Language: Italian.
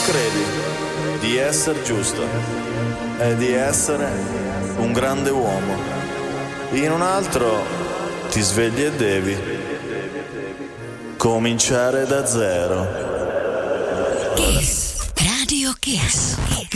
credi di essere giusto e di essere un grande uomo. In un altro ti svegli e devi cominciare da zero. Kiss. Radio Kiss.